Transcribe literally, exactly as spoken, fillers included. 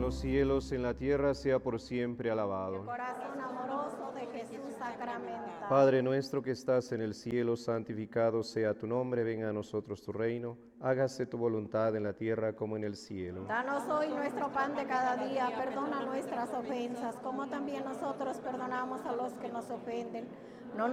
los cielos, en la tierra, sea por siempre alabado. Corazón amoroso de Jesús sacramentado. Padre nuestro que estás en el cielo, santificado sea tu nombre, venga a nosotros tu reino, hágase tu voluntad en la tierra como en el cielo. Danos hoy nuestro pan de cada día, perdona nuestras ofensas, como también nosotros perdonamos a los que nos ofenden. No